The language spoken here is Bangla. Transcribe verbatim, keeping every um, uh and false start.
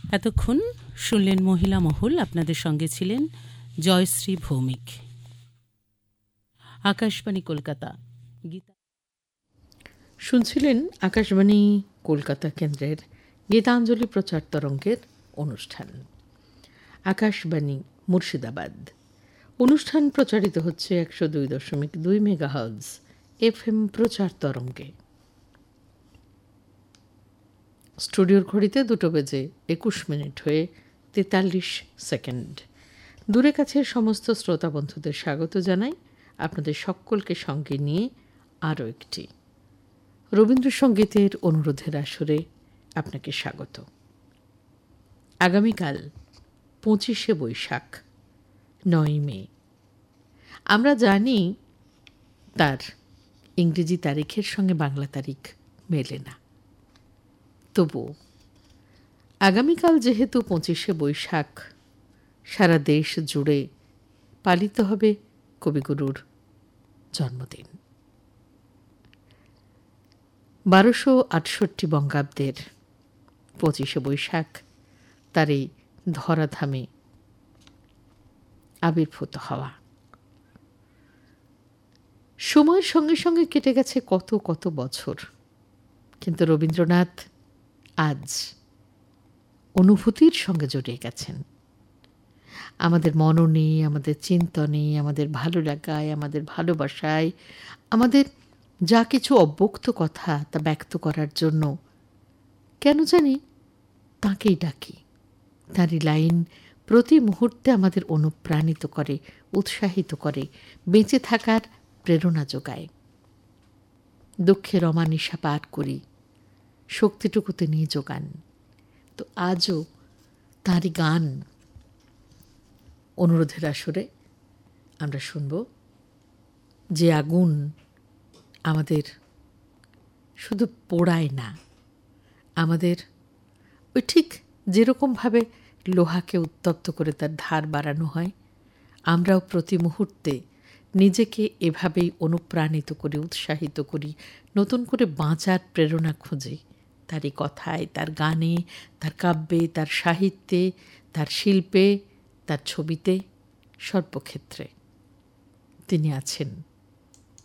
এতক্ষণ শুনলেন মহিলা মহল। আপনাদের সঙ্গে ছিলেন জয়শ্রী ভৌমিক। আকাশবাণী কলকাতা। গীতা শুনছিলেন আকাশবাণী কলকাতা কেন্দ্রের গীতাঞ্জলি প্রচার তরঙ্গের অনুষ্ঠান। আকাশবাণী মুর্শিদাবাদ। অনুষ্ঠান প্রচারিত হচ্ছে একশো দুই দশমিক দুই মেগাহার্জ এফ এম প্রচার তরঙ্গে। স্টুডিওর ঘড়িতে দুটো বেজে একুশ মিনিট হয়ে তেতাল্লিশ সেকেন্ড। দূরে কাছের সমস্ত শ্রোতা বন্ধুদের স্বাগত জানাই। আপনাদের সকলকে সঙ্গে নিয়ে আরও একটি রবীন্দ্রসঙ্গীতের অনুরোধের আসরে আপনাকে স্বাগত। আগামীকাল পঁচিশে বৈশাখ, নয় মে। আমরা জানি তার ইংরেজি তারিখের সঙ্গে বাংলা তারিখ মেলে না, তবু আগামীকাল যেহেতু পঁচিশে বৈশাখ, সারা দেশ জুড়ে পালিত হবে কবিগুরুর জন্মদিন। বারোশো আটষট্টি বঙ্গাব্দের পঁচিশে বৈশাখ তার এই ধরাধামে আবির্ভূত হওয়া। সময়ের সঙ্গে সঙ্গে কেটে গেছে কত কত বছর, কিন্তু রবীন্দ্রনাথ আজ অনুভূতির সঙ্গে জড়িয়ে গেছেন। আমাদের মননে, আমাদের চিন্তনে, আমাদের ভালো লাগায়, আমাদের ভালোবাসায়, আমাদের যা কিছু অব্যক্ত কথা তা ব্যক্ত করার জন্য কেন জানি তাঁকেই ডাকি। তাঁরই লাইন প্রতি মুহূর্তে আমাদের অনুপ্রাণিত করে, উৎসাহিত করে, বেঁচে থাকার প্রেরণা যোগায়। দুঃখের অমানিসা পার করি, শক্তিটুকুতে নিয়ে যোগান। তো আজও তাঁরই গান অনুরোধের আসরে আমরা শুনব। যে আগুন আমাদের শুধু পোড়ায় না, আমাদের ওই ঠিক যেরকমভাবে লোহাকে উত্তপ্ত করে তার ধার বাড়ানো হয়, আমরাও প্রতি মুহূর্তে নিজেকে এভাবেই অনুপ্রাণিত করি, উৎসাহিত করি, নতুন করে বাঁচার প্রেরণা খুঁজি। তারই কথায়, তার গানে, তার কাব্যে, তার সাহিত্যে, তার শিল্পে, তার ছবিতে, সর্বক্ষেত্রে তিনি আছেন।